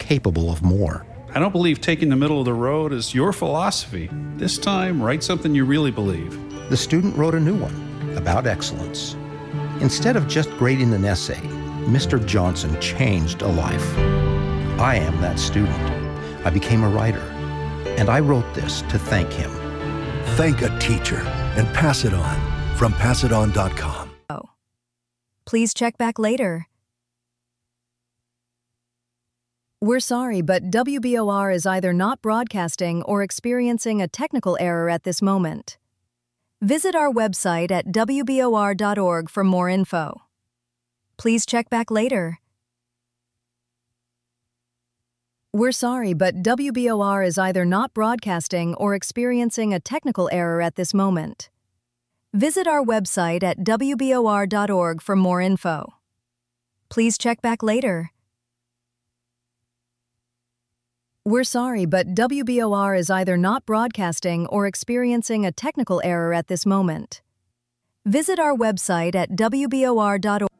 capable of more. I don't believe taking the middle of the road is your philosophy. This time, write something you really believe. The student wrote a new one about excellence. Instead of just grading an essay, Mr. Johnson changed a life. I am that student. I became a writer, and I wrote this to thank him. Thank a teacher and pass it on from passiton.com. Please check back later. We're sorry, but WBOR is either not broadcasting or experiencing a technical error at this moment. Visit our website at wbor.org for more info. Please check back later. We're sorry, but WBOR is either not broadcasting or experiencing a technical error at this moment. Visit our website at wbor.org for more info. Please check back later. We're sorry, but WBOR is either not broadcasting or experiencing a technical error at this moment. Visit our website at wbor.org.